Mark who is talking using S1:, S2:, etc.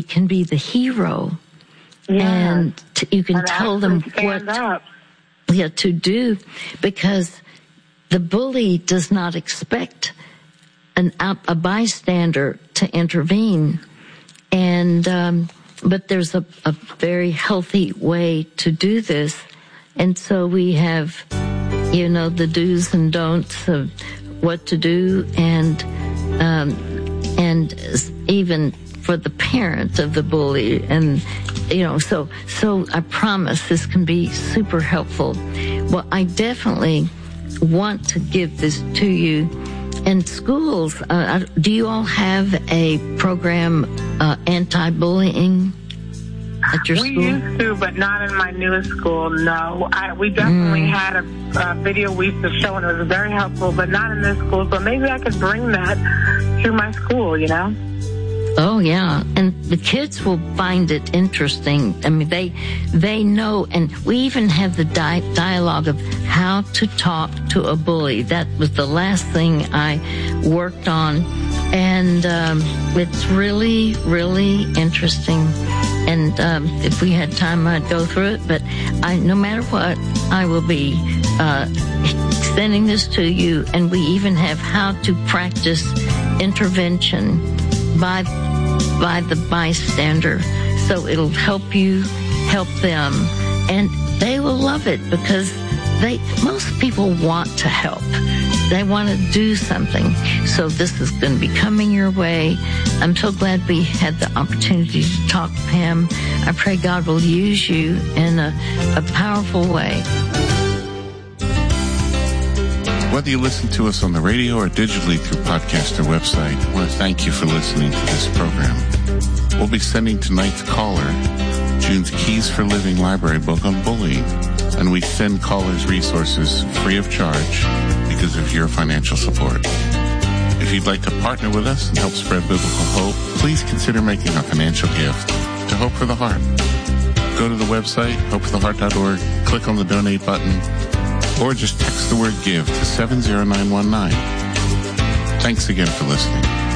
S1: can be the hero. And you can tell them what to do, because the bully does not expect a bystander to intervene. And but there's a very healthy way to do this. And so we have, the do's and don'ts of what to do, and even for the parent of the bully, and so I promise this can be super helpful. Well, I definitely want to give this to you. In schools, do you all have a program, anti-bullying at your school?
S2: We used to, but not in my newest school, no. We definitely had a video we used to show, and it was very helpful, but not in this school. So maybe I could bring that to my school,
S1: Oh, yeah. And the kids will find it interesting. I mean, they know, and we even have the dialogue of how to talk to a bully. That was the last thing I worked on. And it's really, really interesting. And if we had time, I'd go through it. But no matter what, I will be sending this to you. And we even have how to practice intervention by the bystander. So it'll help you help them. And they will love it, because most people want to help. They want to do something. So this is going to be coming your way. I'm so glad we had the opportunity to talk, Pam. I pray God will use you in a powerful way.
S3: Whether you listen to us on the radio or digitally through podcast or website, I want to thank you for listening to this program. We'll be sending tonight's caller June's Keys for Living library book on bullying, and we send callers resources free of charge because of your financial support. If you'd like to partner with us and help spread biblical hope, please consider making a financial gift to Hope for the Heart. Go to the website, hopefortheheart.org, click on the donate button, or just text the word GIVE to 70919. Thanks again for listening.